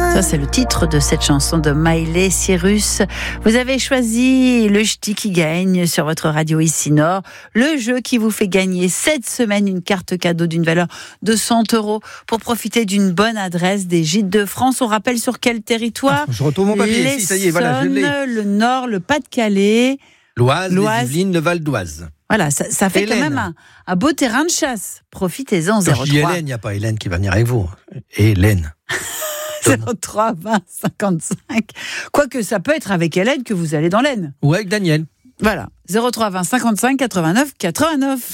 Ça, c'est le titre de cette chanson de Miley Cyrus. Vous avez choisi le ch'ti qui gagne sur votre radio ici Nord. Le jeu qui vous fait gagner cette semaine une carte cadeau d'une valeur de 100 € pour profiter d'une bonne adresse des Gîtes de France. On rappelle sur quel territoire? Je retrouve mon papier ici, ça y est, voilà, je l'ai. Le Nord, le Pas-de-Calais, l'Oise, les Yvelines, le Val d'Oise. Voilà, ça fait Hélène. quand même un beau terrain de chasse. Profitez-en, Quand 03. je dis Hélène, il n'y a pas Hélène qui va venir avec vous. Hélène. 03 20 55. Quoique ça peut être avec Hélène que vous allez dans l'Aisne. Ou avec Daniel. Voilà, 03 20 55 89 89.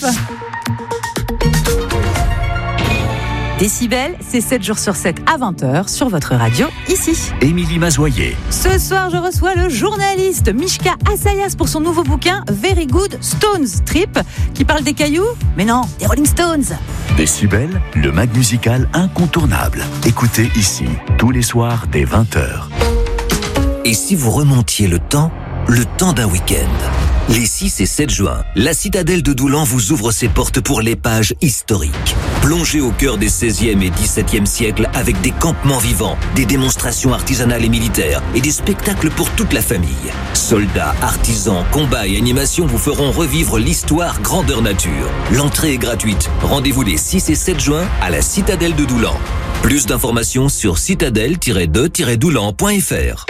Décibel, c'est 7 jours sur 7 à 20h sur votre radio, ici. Émilie Mazoyer. Ce soir, je reçois le journaliste Mishka Assayas pour son nouveau bouquin Very Good Stones Trip, qui parle des cailloux, mais non, des Rolling Stones. Décibel, le mag musical incontournable. Écoutez ici, tous les soirs dès 20h. Et si vous remontiez le temps d'un week-end? Les 6 et 7 juin, la citadelle de Doulan vous ouvre ses portes pour l'épage historique. Plongez au cœur des 16e et 17e siècles avec des campements vivants, des démonstrations artisanales et militaires et des spectacles pour toute la famille. Soldats, artisans, combats et animations vous feront revivre l'histoire grandeur nature. L'entrée est gratuite. Rendez-vous les 6 et 7 juin à la citadelle de Doulan. Plus d'informations sur citadelle-de-doulan.fr.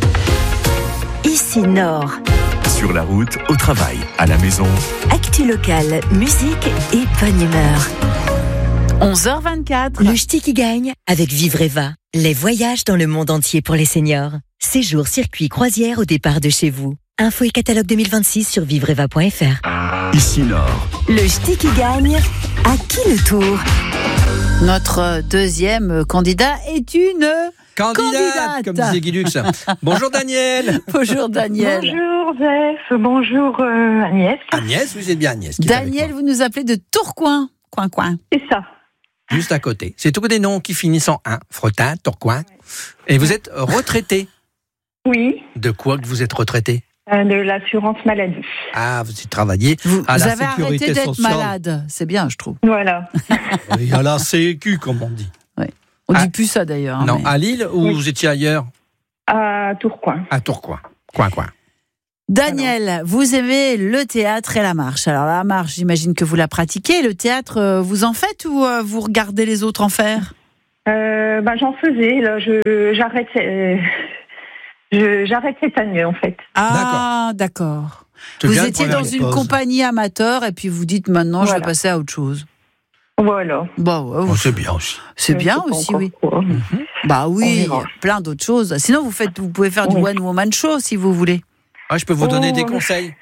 Ici Nord. Sur la route, au travail, à la maison. Actu locale, musique et bonne humeur. 11h24. Le ch'ti qui gagne avec Vivreva. Les voyages dans le monde entier pour les seniors. Séjour, circuit, croisière au départ de chez vous. Info et catalogue 2026 sur vivreva.fr. Ici Nord. Le ch'ti qui gagne, à qui le tour? Notre deuxième candidat est une Candidate, comme disait Guy Lux. Bonjour Daniel. Bonjour Daniel. Bonjour Zef, bonjour Agnès. Agnès, vous êtes bien Agnès. Qui est avec Daniel, moi. vous nous appelez de Tourcoing. Coin. C'est ça. Juste à côté. C'est tous des noms qui finissent en un. Fretin, Tourcoing. Et vous êtes retraité. Oui, De quoi que vous êtes retraité? de l'assurance maladie. Ah, vous y travaillez Vous à la avez arrêté sécurité d'être sociale. malade. C'est bien, je trouve. Voilà. Oui, à la Sécu, comme on dit. On Ah. dit plus ça d'ailleurs. Non, mais- à Lille ou Oui. vous étiez ailleurs? À Tourcoing. À Tourcoing. Coin. Daniel, vous aimez le théâtre et la marche. Alors la marche, j'imagine que vous la pratiquez. Le théâtre, vous en faites ou vous regardez les autres en faire? J'en faisais. Là, j'arrête. J'arrête cette année en fait. Ah, d'accord. C'est Vous bien de étiez prendre dans des une pauses. compagnie amateur et puis vous dites maintenant je vais Voilà. passer à autre chose. Voilà. Bah ouais, Oh, c'est bien aussi. c'est bien Je sais pas aussi, encore oui. quoi. Bah oui, On il y verra. a plein d'autres choses. Sinon vous pouvez faire du Oui. one woman show si vous voulez. Ah, je peux vous donner des Oh. conseils.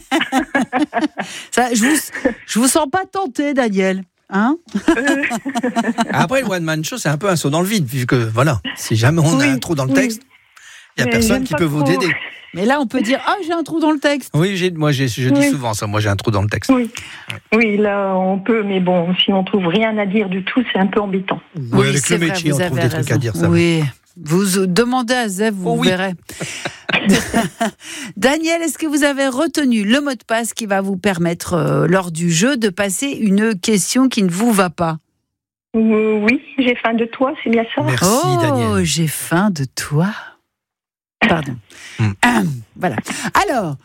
Ça, je vous sens pas tenté, Daniel. Hein? Après, le one man show, c'est un peu un saut dans le vide, puisque voilà, si jamais on a Oui, un trou dans le oui. texte, il n'y a Mais personne j'aime qui pas peut vous trop. aider. Mais là on peut dire j'ai un trou dans le texte. Oui, je dis Oui. souvent ça. Moi, j'ai un trou dans le texte. Oui, là on peut, mais bon, si on trouve rien à dire du tout, c'est un peu embêtant. Oui, avec c'est le vrai, métier, vous on trouve avez des trucs à raison. dire. Ça. Oui. Vous demandez à Zef, vous Oh oui. verrez. Daniel, est-ce que vous avez retenu le mot de passe qui va vous permettre, lors du jeu, de passer une question qui ne vous va pas? Oui, j'ai faim de toi, c'est bien ça. Merci, Oh, Daniel. j'ai faim de toi. Pardon. Voilà. Alors,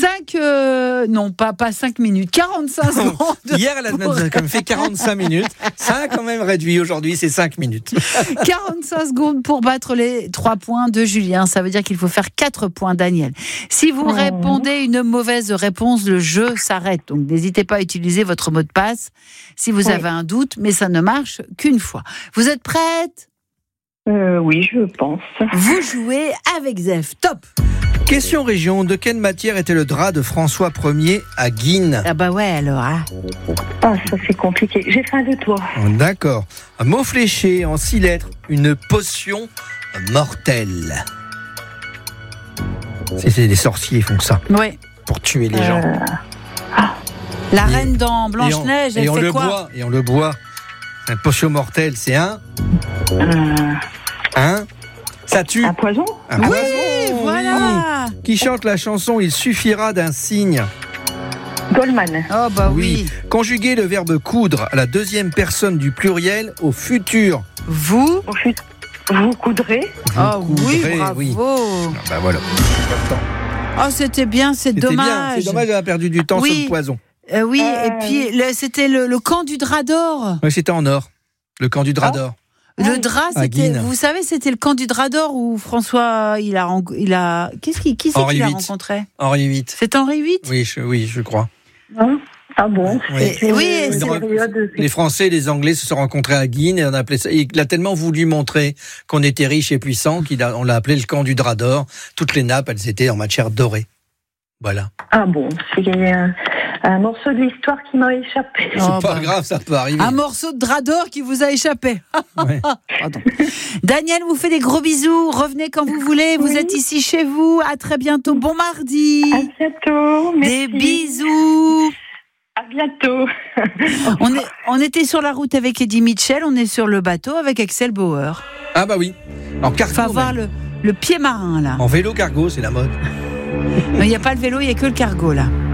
5 minutes, 45 secondes. Hier, elle a quand même fait 45 minutes. Ça a quand même réduit. Aujourd'hui, c'est 5 minutes. 45 secondes pour battre les 3 points de Julien. Ça veut dire qu'il faut faire 4 points, Daniel. Si vous répondez une mauvaise réponse, le jeu s'arrête. Donc, n'hésitez pas à utiliser votre mot de passe si vous avez un doute, mais ça ne marche qu'une fois. Vous êtes prête? Oui, je pense. Vous jouez avec Zef. Top! Question région. De quelle matière était le drap de François Ier à Guînes? Ah bah ouais, alors. Hein. Ah, ça c'est compliqué. J'ai faim de toi. D'accord. Un mot fléché en 6 lettres. Une potion mortelle. C'est les sorciers qui font ça Oui. pour tuer les gens. La Et- reine dans Blanche-Neige, elle et on fait le quoi? boit. Et on le boit. Une potion mortelle, c'est un. Ça tue. Un poison. Un Oui, poison, voilà. oui. Qui chante la chanson Il suffira d'un signe. Goldman. Oh bah oui. Conjuguer le verbe coudre à la deuxième personne du pluriel au futur. Vous, Vous coudrez. vous Oh oui, coudrez, bravo. oui. Ah, bah voilà. Pas le temps. Oh, c'était bien, c'est C'était dommage. bien. C'est dommage d'avoir perdu du temps Oui. sur le poison. Oui, et puis c'était le camp du drap d'or. Oui, c'était en or. Le camp du drap d'or. Le drap, À c'était, Guînes. vous savez, c'était le camp du drap d'or où François, qui c'est qu'il Henri a VIII. rencontré? Henri VIII. C'est Henri VIII? Oui, je crois. Ah bon? Oui. Oui, C'est une période- Les Français et les Anglais se sont rencontrés à Guînes et on appelait ça. Il a tellement voulu montrer qu'on était riche et puissant on l'a appelé le camp du drap d'or. Toutes les nappes, elles étaient en matière dorée. Voilà. Ah bon, c'est un morceau de l'histoire qui m'a échappé. Oh, C'est pas grave, ça peut arriver. Un morceau de drap d'or qui vous a échappé. Ouais. Pardon. Daniel vous fait des gros bisous. Revenez quand vous voulez. Vous Oui. êtes ici chez vous. À très bientôt. Bon mardi. À bientôt. Des Merci. bisous. À bientôt. On était sur la route avec Eddie Mitchell. On est sur le bateau avec Axel Bauer. Ah bah oui. En cargo. Faut avoir même. le pied marin là. En vélo cargo, c'est la mode. Il n'y a pas le vélo, il n'y a que le cargo là.